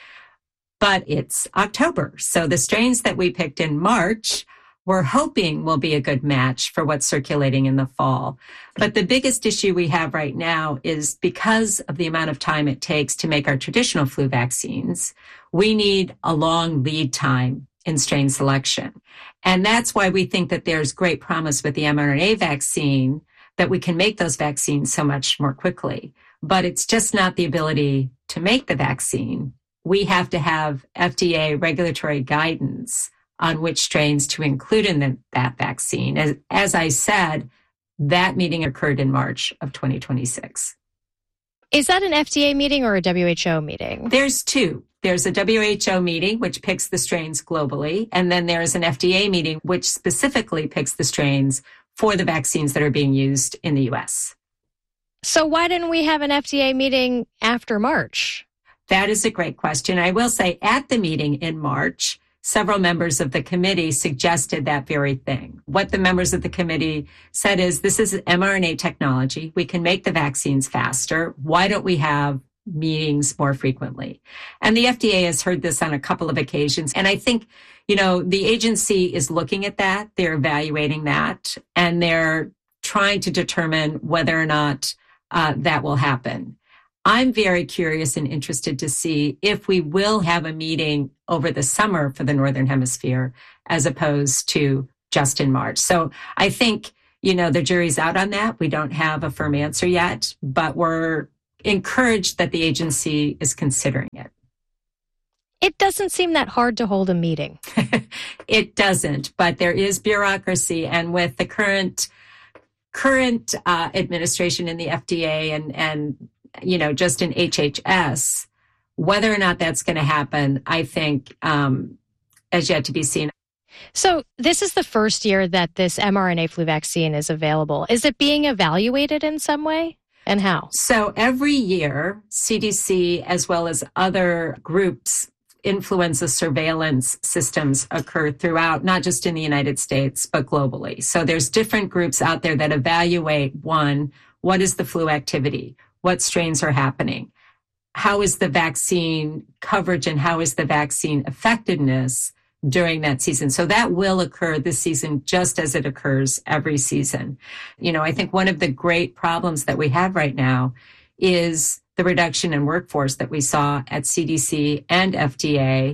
But it's October, so the strains that we picked in March, we're hoping will be a good match for what's circulating in the fall. But the biggest issue we have right now is because of the amount of time it takes to make our traditional flu vaccines, we need a long lead time in strain selection. And that's why we think that there's great promise with the mRNA vaccine, that we can make those vaccines so much more quickly. But it's just not the ability to make the vaccine. We have to have F D A regulatory guidance on which strains to include in the, that vaccine. As, as I said, that meeting occurred in March of twenty twenty-six. Is that an F D A meeting or a W H O meeting? There's two. There's a W H O meeting, which picks the strains globally, and then there's an F D A meeting, which specifically picks the strains for the vaccines that are being used in the U S. So why didn't we have an F D A meeting after March? That is a great question. I will say at the meeting in March, several members of the committee suggested that very thing. What the members of the committee said is, this is mRNA technology. We can make the vaccines faster. Why don't we have meetings more frequently? And the F D A has heard this on a couple of occasions. And I think, you know, the agency is looking at that. They're evaluating that, and they're trying to determine whether or not uh, that will happen. I'm very curious and interested to see if we will have a meeting over the summer for the Northern Hemisphere as opposed to just in March. So I think, you know, the jury's out on that. We don't have a firm answer yet, but we're encouraged that the agency is considering it. It doesn't seem that hard to hold a meeting. It doesn't, but there is bureaucracy, and with the current current uh, administration in the F D A and and you know just in H H S, whether or not that's going to happen, I think, um, is yet to be seen. So this is the first year that this mRNA flu vaccine is available. Is it being evaluated in some way, and how? So every year, C D C, as well as other groups, influenza surveillance systems occur throughout, not just in the United States, but globally. So there's different groups out there that evaluate, one, what is the flu activity? What strains are happening? How is the vaccine coverage, and how is the vaccine effectiveness during that season? So that will occur this season, just as it occurs every season. You know, I think one of the great problems that we have right now is the reduction in workforce that we saw at C D C and F D A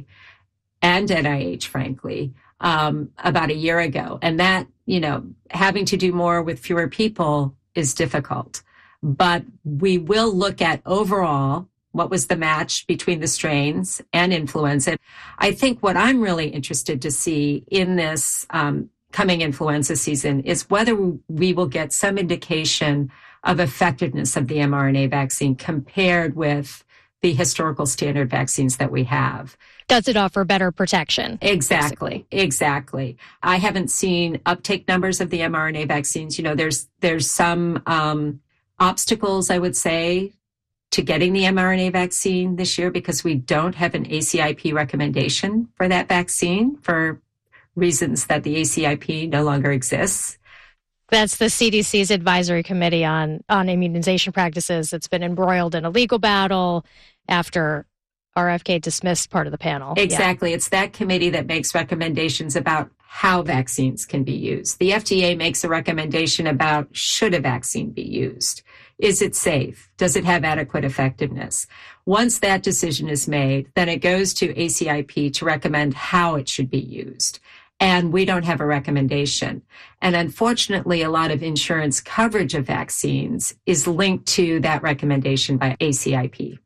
and N I H, frankly, um, about a year ago. And that, you know, having to do more with fewer people is difficult. But we will look at overall what was the match between the strains and influenza. I think what I'm really interested to see in this um, coming influenza season is whether we will get some indication of effectiveness of the mRNA vaccine compared with the historical standard vaccines that we have. Does it offer better protection? Exactly, basically. exactly. I haven't seen uptake numbers of the mRNA vaccines. You know, there's there's some um, obstacles, I would say, to getting the mRNA vaccine this year because we don't have an A C I P recommendation for that vaccine for reasons that the A C I P no longer exists. That's the C D C's advisory committee on, on immunization practices. It's been embroiled in a legal battle after R F K dismissed part of the panel. Exactly. Yeah. It's that committee that makes recommendations about how vaccines can be used. The F D A makes a recommendation about should a vaccine be used. Is it safe? Does it have adequate effectiveness? Once that decision is made, then it goes to A C I P to recommend how it should be used. And we don't have a recommendation. And unfortunately, a lot of insurance coverage of vaccines is linked to that recommendation by A C I P.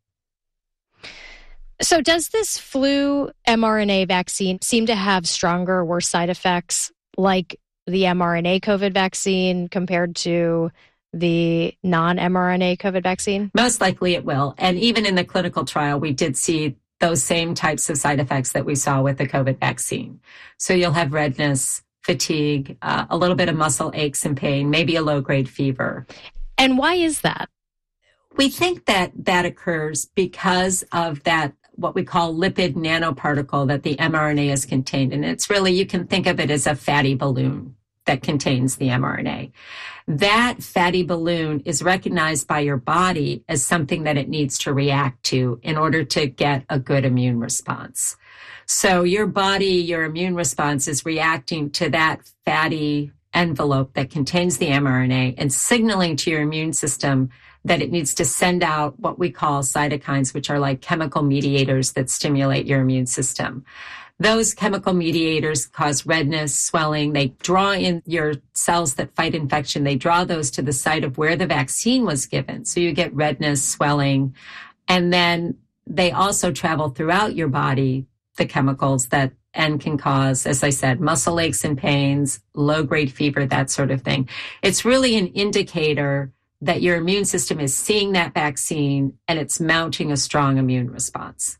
So does this flu mRNA vaccine seem to have stronger or worse side effects like the mRNA COVID vaccine compared to the non-mRNA COVID vaccine? Most likely it will. And even in the clinical trial, we did see those same types of side effects that we saw with the COVID vaccine. So you'll have redness, fatigue, uh, a little bit of muscle aches and pain, maybe a low-grade fever. And why is that? We think that that occurs because of that, what we call lipid nanoparticle that the mRNA is contained in. It's really, you can think of it as a fatty balloon. that contains the mRNA. That fatty balloon is recognized by your body as something that it needs to react to in order to get a good immune response. So your body, your immune response is reacting to that fatty envelope that contains the mRNA and signaling to your immune system that it needs to send out what we call cytokines, which are like chemical mediators that stimulate your immune system. Those chemical mediators cause redness, swelling. They draw in your cells that fight infection. They draw those to the site of where the vaccine was given. So you get redness, swelling, and then they also travel throughout your body, the chemicals that and can cause, as I said, muscle aches and pains, low-grade fever, that sort of thing. It's really an indicator that your immune system is seeing that vaccine and it's mounting a strong immune response.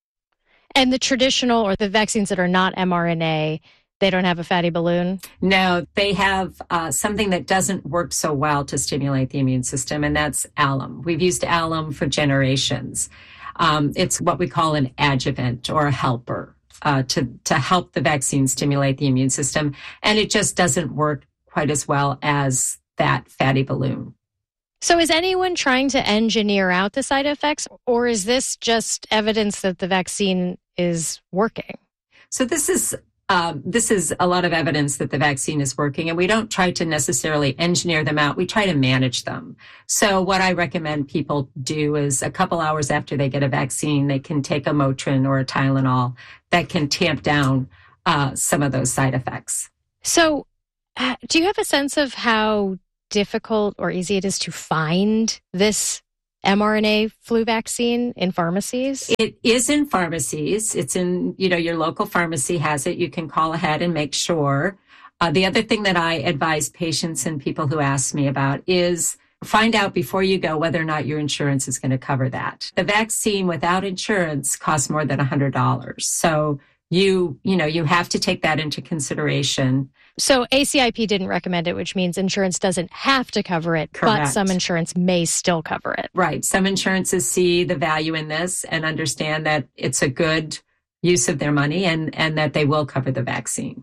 And the traditional or the vaccines that are not mRNA, they don't have a fatty balloon? No, they have uh, something that doesn't work so well to stimulate the immune system, and that's alum. We've used alum for generations. Um, it's what we call an adjuvant or a helper uh, to, to help the vaccine stimulate the immune system, and it just doesn't work quite as well as that fatty balloon. So is anyone trying to engineer out the side effects, or is this just evidence that the vaccine is working? So this is um, this is a lot of evidence that the vaccine is working, and we don't try to necessarily engineer them out. We try to manage them. So what I recommend people do is a couple hours after they get a vaccine, they can take a Motrin or a Tylenol that can tamp down uh, some of those side effects. So uh, do you have a sense of how difficult or easy it is to find this mRNA flu vaccine in pharmacies? It is in pharmacies. It's in, you know, your local pharmacy has it. You can call ahead and make sure. Uh, the other thing that I advise patients and people who ask me about is find out before you go whether or not your insurance is going to cover that. The vaccine without insurance costs more than one hundred dollars. So you, you know, you have to take that into consideration. So A C I P didn't recommend it, which means insurance doesn't have to cover it, Correct. But some insurance may still cover it. Right. Some insurances see the value in this and understand that it's a good use of their money and, and that they will cover the vaccine.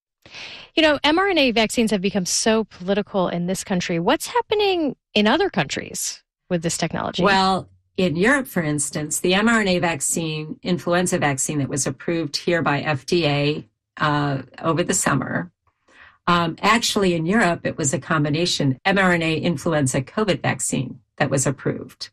You know, mRNA vaccines have become so political in this country. What's happening in other countries with this technology? Well, in Europe, for instance, the mRNA vaccine, influenza vaccine that was approved here by F D A uh, over the summer, Um, actually, in Europe, it was a combination mRNA influenza COVID vaccine that was approved.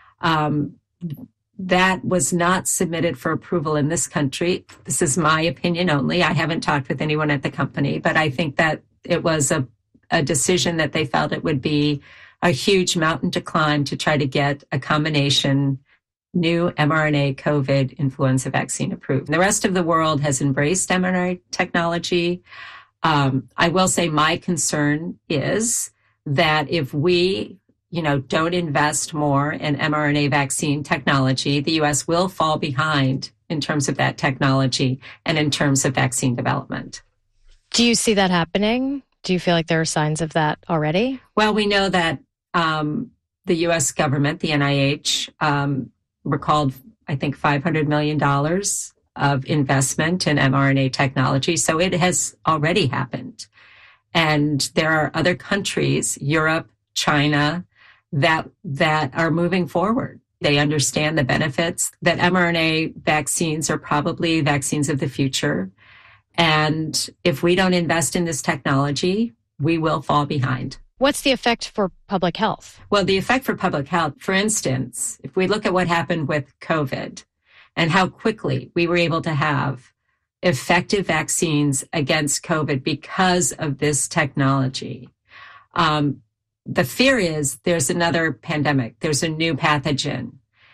Um, that was not submitted for approval in this country. This is my opinion only. I haven't talked with anyone at the company, but I think that it was a, a decision that they felt it would be a huge mountain to climb to try to get a combination new mRNA COVID influenza vaccine approved. The rest of the world has embraced mRNA technology. Um, I will say my concern is that if we, you know, don't invest more in mRNA vaccine technology, the U S will fall behind in terms of that technology and in terms of vaccine development. Do you see that happening? Do you feel like there are signs of that already? Well, we know that um, the U S government, the N I H, um, recalled, I think, five hundred million dollars of investment in mRNA technology. So it has already happened. And there are other countries, Europe, China, that that are moving forward. They understand the benefits, that mRNA vaccines are probably vaccines of the future. And if we don't invest in this technology, we will fall behind. What's the effect for public health? Well, the effect for public health, for instance, if we look at what happened with COVID and how quickly we were able to have effective vaccines against COVID because of this technology. Um, the fear is there's another pandemic, there's a new pathogen.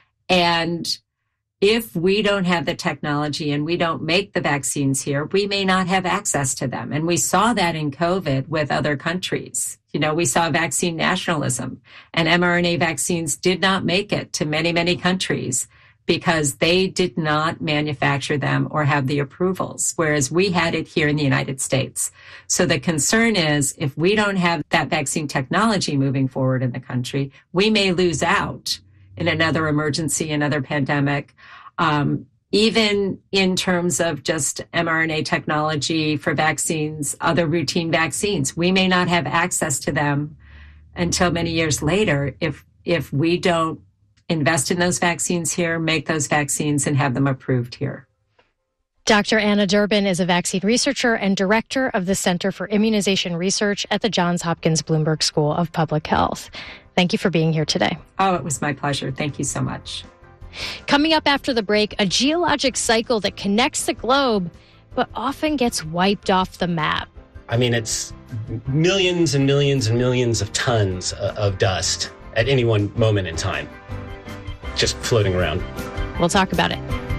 And if we don't have the technology and we don't make the vaccines here, we may not have access to them. And we saw that in COVID with other countries. You know, we saw vaccine nationalism, and mRNA vaccines did not make it to many, many countries because they did not manufacture them or have the approvals, whereas we had it here in the United States. So the concern is if we don't have that vaccine technology moving forward in the country, we may lose out in another emergency, another pandemic. Um, even in terms of just mRNA technology for vaccines, other routine vaccines, we may not have access to them until many years later if if we don't invest in those vaccines here, make those vaccines, and have them approved here. Doctor Anna Durbin is a vaccine researcher and director of the Center for Immunization Research at the Johns Hopkins Bloomberg School of Public Health. Thank you for being here today. Oh, it was my pleasure. Thank you so much. Coming up after the break, a geologic cycle that connects the globe, but often gets wiped off the map. I mean, it's millions and millions and millions of tons of dust at any one moment in time, just floating around. We'll talk about it.